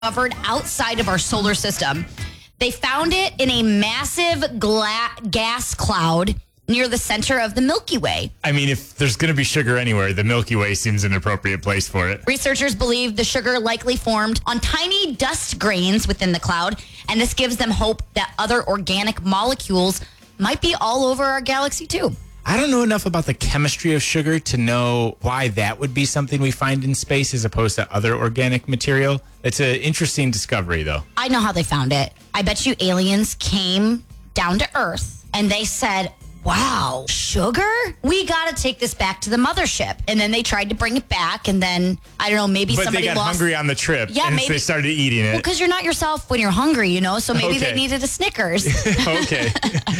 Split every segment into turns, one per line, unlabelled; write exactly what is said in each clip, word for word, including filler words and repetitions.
discovered outside of our solar system. They found it in a massive gla- gas cloud near the center of the Milky Way.
I mean, if there's going to be sugar anywhere, the Milky Way seems an appropriate place for it.
Researchers believe the sugar likely formed on tiny dust grains within the cloud, and this gives them hope that other organic molecules might be all over our galaxy too.
I don't know enough about the chemistry of sugar to know why that would be something we find in space as opposed to other organic material. It's an interesting discovery, though.
I know how they found it. I bet you aliens came down to Earth and they said, wow, sugar? We got to take this back to the mothership. And then they tried to bring it back. And then, I don't know, maybe
but
somebody
they got
lost.
hungry on the trip.
Yeah,
and
maybe.
so they started eating it.
Well, because you're not yourself when you're hungry, you know? So maybe
Okay.
they needed a Snickers.
Okay.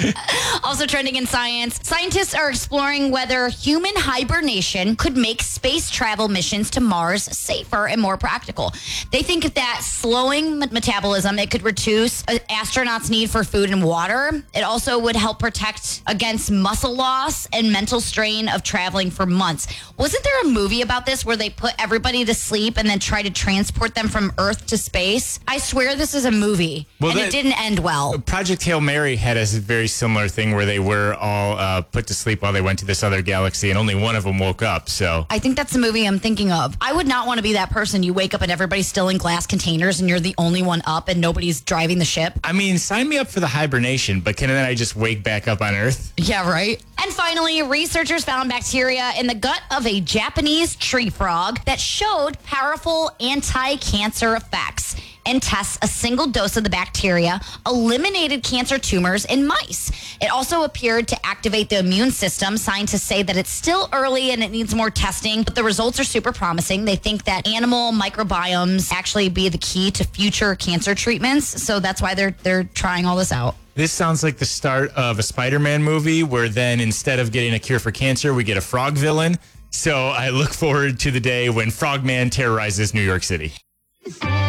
Also trending in science, scientists are exploring whether human hibernation could make space travel missions to Mars safer and more practical. They think if that slowing me- metabolism, it could reduce uh, astronauts' need for food and water. It also would help protect against muscle loss and mental strain of traveling for months. Wasn't there a movie about this where they put everybody to sleep and then try to transport them from Earth to space? I swear this is a movie,
Well,
and
that-
it didn't end well.
Project Hail Mary had a very similar thing where they were all uh, put to sleep while they went to this other galaxy, and only one of them woke up. So
I think that's the movie I'm thinking of. I would not want to be that person. You wake up and everybody's still in glass containers and you're the only one up and nobody's driving the ship.
I mean, sign me up for the hibernation, but can then I just wake back up on Earth?
Yeah, right. And finally, researchers found bacteria in the gut of a Japanese tree frog that showed powerful anti-cancer effects. In tests, a single dose of the bacteria eliminated cancer tumors in mice. It also appeared to activate the immune system. Scientists say that it's still early and it needs more testing, but the results are super promising. They think that animal microbiomes actually be the key to future cancer treatments, so that's why they're they're trying all this out.
This sounds like the start of a Spider-Man movie where then instead of getting a cure for cancer, we get a frog villain. So I look forward to the day when Frogman terrorizes New York City.